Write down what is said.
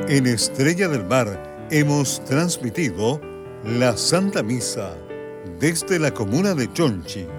En Estrella del Mar hemos transmitido la Santa Misa desde la comuna de Chonchi,